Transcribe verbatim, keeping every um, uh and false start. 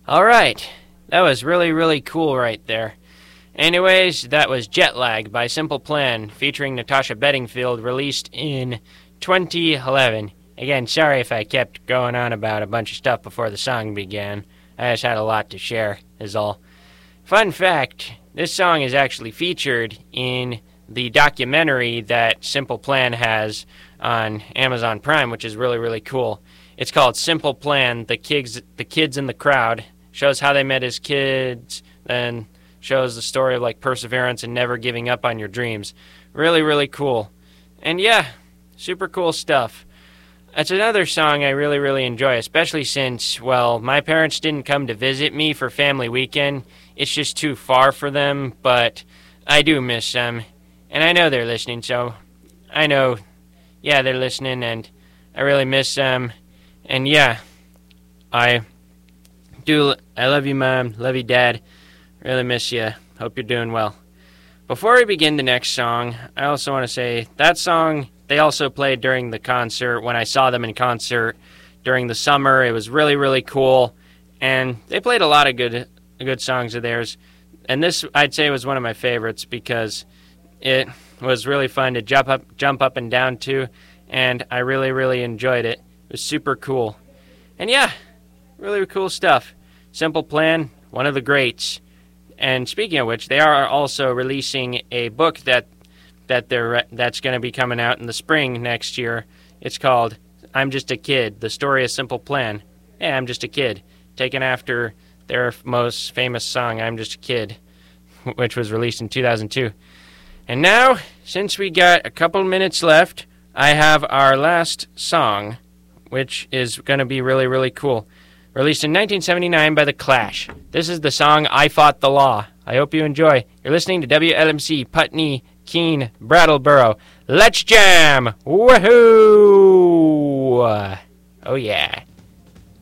All right. That was really, really cool right there. Anyways, that was Jet Lag by Simple Plan, featuring Natasha Bedingfield, released in twenty eleven. Again, sorry if I kept going on about a bunch of stuff before the song began. I just had a lot to share, is all. Fun fact, this song is actually featured in the documentary that Simple Plan has on Amazon Prime, which is really, really cool. It's called Simple Plan, The Kids, the Kids in the Crowd. Shows how they met as kids, then shows the story of like perseverance and never giving up on your dreams. Really, really cool. And yeah, super cool stuff. It's another song I really, really enjoy, especially since, well, my parents didn't come to visit me for family weekend. It's just too far for them, but I do miss them. And I know they're listening, so I know, yeah, they're listening, and I really miss them. And yeah, I do, I love you, Mom, love you, Dad. Really miss you. Hope you're doing well. Before we begin the next song, I also want to say that song they also played during the concert when I saw them in concert during the summer. It was really, really cool, and they played a lot of good good songs of theirs. And this, I'd say, was one of my favorites because it was really fun to jump up, jump up and down to, and I really, really enjoyed it. It was super cool. And yeah, really cool stuff. Simple Plan, one of the greats. And speaking of which, they are also releasing a book that that they're that's going to be coming out in the spring next year. It's called I'm Just a Kid, The Story of Simple Plan. Yeah, I'm Just a Kid, taken after their most famous song, I'm Just a Kid, which was released in two thousand two. And now, since we got a couple minutes left, I have our last song, which is going to be really, really cool. Released in nineteen seventy-nine by The Clash. This is the song I Fought the Law. I hope you enjoy. You're listening to W L M C Putney, Keene, Brattleboro. Let's jam! Woohoo! Oh yeah.